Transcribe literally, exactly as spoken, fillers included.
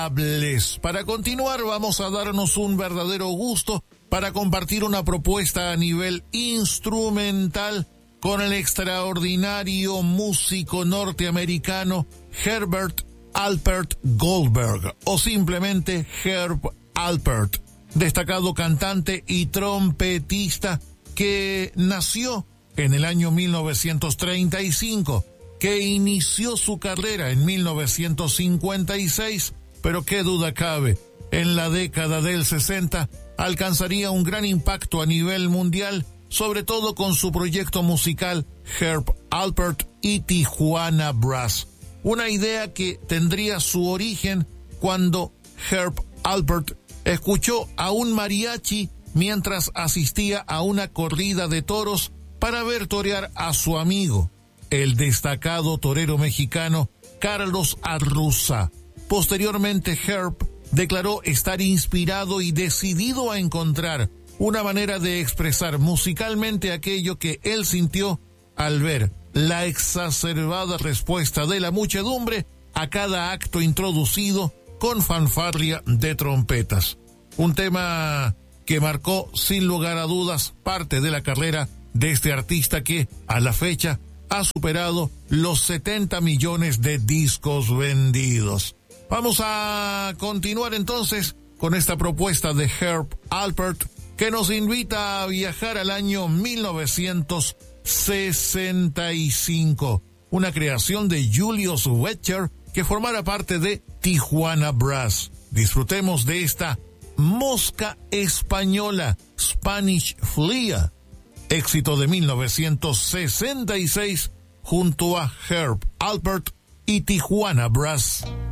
Para continuar, vamos a darnos un verdadero gusto para compartir una propuesta a nivel instrumental con el extraordinario músico norteamericano Herbert Alpert Goldberg, o simplemente Herb Alpert, destacado cantante y trompetista que nació en el año mil novecientos treinta y cinco, que inició su carrera en mil novecientos cincuenta y seis, pero qué duda cabe, en la década del sesenta alcanzaría un gran impacto a nivel mundial, sobre todo con su proyecto musical Herb Alpert y Tijuana Brass, una idea que tendría su origen cuando Herb Alpert escuchó a un mariachi mientras asistía a una corrida de toros para ver torear a su amigo, el destacado torero mexicano Carlos Arruza. Posteriormente, Herb declaró estar inspirado y decidido a encontrar una manera de expresar musicalmente aquello que él sintió al ver la exacerbada respuesta de la muchedumbre a cada acto introducido con fanfarria de trompetas. Un tema que marcó sin lugar a dudas parte de la carrera de este artista que, a la fecha, ha superado los setenta millones de discos vendidos. Vamos a continuar entonces con esta propuesta de Herb Alpert que nos invita a viajar al año mil novecientos sesenta y cinco, una creación de Julius Wetcher que formara parte de Tijuana Brass. Disfrutemos de esta mosca española, Spanish Flea, éxito de mil novecientos sesenta y seis junto a Herb Alpert y Tijuana Brass.